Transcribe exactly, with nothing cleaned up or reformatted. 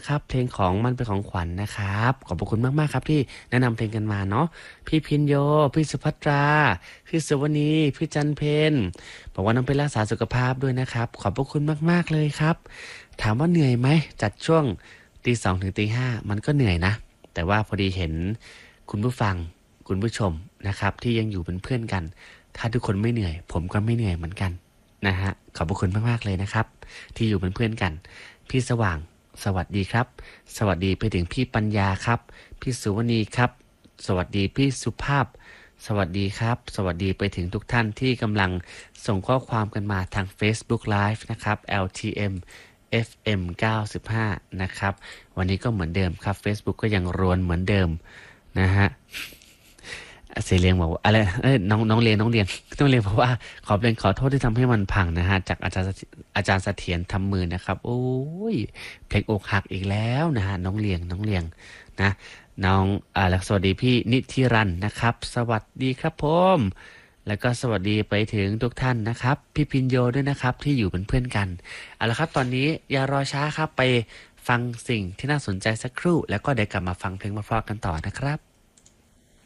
นะครับเพลงของมันเป็นของขวัญนะครับขอบพระคุณมากๆครับที่แนะนำเพลงกันมาเนาะพี่พินโยพี่สุภัตราพี่สุวรรณีพี่จันเพนบอกว่าน้องเป็นรักษาสุขภาพด้วยนะครับขอบพระคุณมากๆเลยครับถามว่าเหนื่อยไหมจัดช่วงตีสองถึงตีห้ามันก็เหนื่อยนะแต่ว่าพอดีเห็นคุณผู้ฟังคุณผู้ชมนะครับที่ยังอยู่เป็นเพื่อนกันถ้าทุกคนไม่เหนื่อยผมก็ไม่เหนื่อยเหมือนกันนะฮะขอบพระคุณมากๆเลยนะครับที่อยู่เป็นเพื่อนกันพี่สว่างสวัสดีครับสวัสดีไปถึงพี่ปัญญาครับพี่สุวรรณีครับสวัสดีพี่สุภาพสวัสดีครับสวัสดีไปถึงทุกท่านที่กำลังส่งข้อความกันมาทาง Facebook Live นะครับ แอล ที เอ็ม เอฟ เอ็ม เก้าสิบห้า นะครับวันนี้ก็เหมือนเดิมครับ Facebook ก็ยังรวนเหมือนเดิมนะฮะเสียเลียงบอกว่าอะไรเอ้ยน้องน้องเรียนน้องเรียนต้องเรียนเพราะว่าขอเป็นขอโทษที่ทำให้มันพังนะฮะจากอาจารย์อาจารย์เสถียรทำมือนะครับโอ้ยเพลงอกหักอีกแล้วนะฮะน้องเลียงน้องเลียงนะน้องอ่าแล้วสวัสดีพี่นิธิรันนะครับสวัสดีครับผมแล้วก็สวัสดีไปถึงทุกท่านนะครับพี่พินโยด้วยนะครับที่อยู่เป็นเพื่อนกันเอาละครับตอนนี้อย่ารอช้าครับไปฟังสิ่งที่น่าสนใจสักครู่แล้วก็เดี๋ยวกลับมาฟังเพลงเพราะๆกันต่อนะครับ